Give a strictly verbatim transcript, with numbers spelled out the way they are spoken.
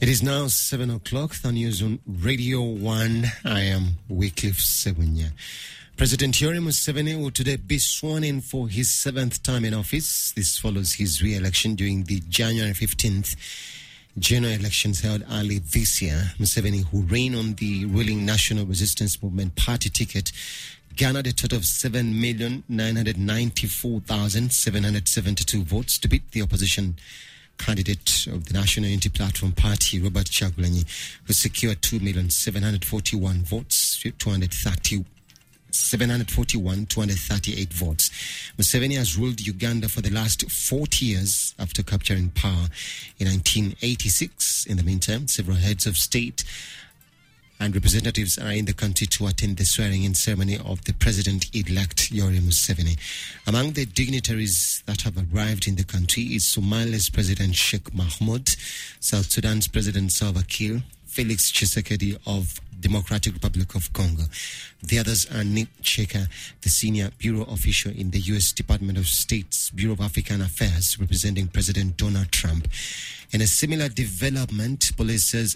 It is now seven o'clock. The news on Radio One. I am Wycliffe Segunya. President Yoweri Museveni will today be sworn in for his seventh time in office. This follows his re-election during the January fifteenth general elections held early this year. Museveni, who reigned on the ruling National Resistance Movement party ticket, garnered a total of seven million nine hundred ninety-four thousand seven hundred seventy-two votes to beat the opposition candidate of the National Unity Platform Party, Robert Kyagulanyi, who secured two million seven hundred forty-one votes, two hundred thirty seven hundred forty-one, two hundred thirty-eight votes. Museveni has ruled Uganda for the last forty years after capturing power in nineteen eighty-six. In the meantime, several heads of state and representatives are in the country to attend the swearing-in ceremony of the President-elect Yoweri Museveni. Among the dignitaries that have arrived in the country is Somalia's President Sheikh Mahmoud, South Sudan's President Salva Kiir, Felix Tshisekedi of Democratic Republic of Congo. The others are Nick Cheka, the senior bureau official in the U S Department of State's Bureau of African Affairs, representing President Donald Trump. In a similar development, police says